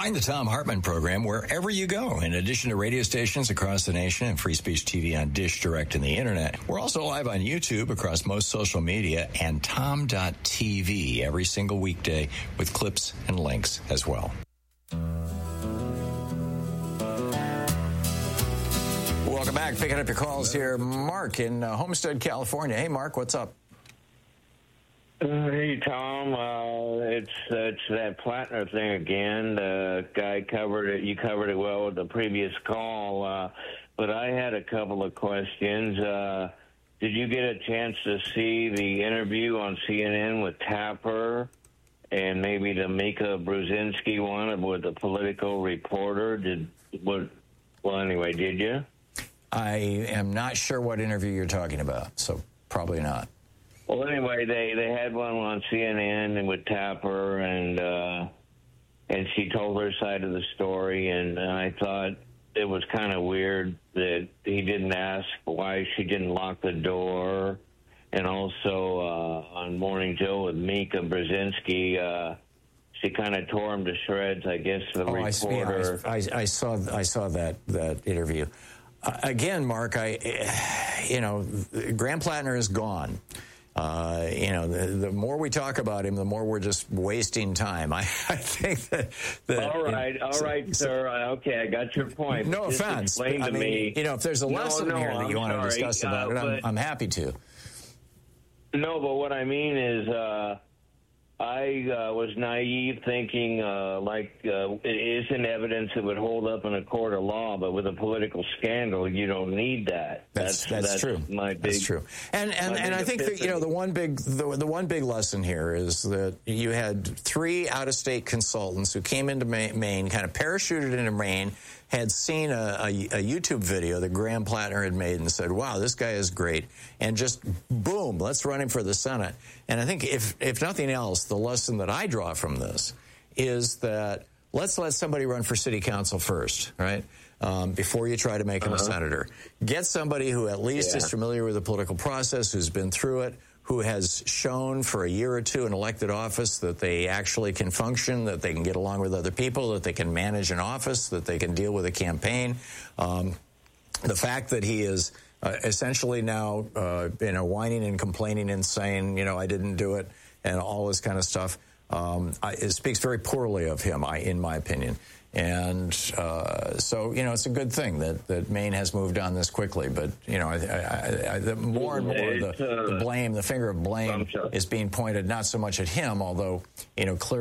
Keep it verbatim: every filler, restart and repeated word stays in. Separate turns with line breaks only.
Find the Thom Hartmann program wherever you go. In addition to radio stations across the nation and Free Speech T V on Dish Direct and the Internet, we're also live on YouTube across most social media and Tom dot T V every single weekday with clips and links as well. Welcome back. Picking up your calls here. Mark in uh, Homestead, California. Hey, Mark, what's up?
Uh, hey, Tom. Uh, it's it's that Plattner thing again. The guy covered it. You covered it well with the previous call. Uh, but I had a couple of questions. Uh, did you get a chance to see the interview on C N N with Tapper and maybe the Mika Brzezinski one with the political reporter? Did what? Well, anyway, did you?
I am not sure what interview you're talking about, so probably not.
Well, anyway, they, they had one on C N N and with Tapper, and uh, and she told her side of the story, and I thought it was kind of weird that he didn't ask why she didn't lock the door, and also uh, on Morning Joe with Mika Brzezinski, uh, she kind of tore him to shreds. I guess the
oh,
reporter.
I, I, I saw I saw that that interview. Uh, again, Mark, I you know, Graham Plattner is gone. Uh, you know, the, the more we talk about him, the more we're just wasting time. I, I think that, that.
All right, all
so,
right,
so,
sir. Okay, I got your point.
No
just
offense.
Explain
I
to
mean,
me.
You know, if there's a lesson
no, no,
here that you
I'm
want to
sorry,
discuss about
uh,
it, I'm,
but,
I'm happy to.
No, but what I mean is, uh, I uh, was naive thinking uh, like uh, it isn't evidence that would hold up in a court of law, but with a political scandal, you don't need that.
That's that's, that's true.
My big,
that's true. And and, and I think that, you know, the one big the, the one big lesson here is that you had three out-of-state consultants who came into Maine, kind of parachuted into Maine, had seen a, a, a YouTube video that Graham Plattner had made and said, wow, this guy is great. And just, boom, let's run him for the Senate. And I think if, if nothing else, the lesson that I draw from this is that let's let somebody run for city council first, right? Um, before you try to make him uh-huh. a senator. Get somebody who at least yeah. is familiar with the political process, who's been through it, who has shown for a year or two in elected office that they actually can function, that they can get along with other people, that they can manage an office, that they can deal with a campaign. Um, the fact that he is uh, essentially now, uh, you know, whining and complaining and saying, you know, I didn't do it, and all this kind of stuff, um, I, it speaks very poorly of him, I, in my opinion. And uh, so, you know, it's a good thing that, that Maine has moved on this quickly. But, you know, I, I, I, the more and more the, the blame, the finger of blame is being pointed not so much at him, although, you know, clearly.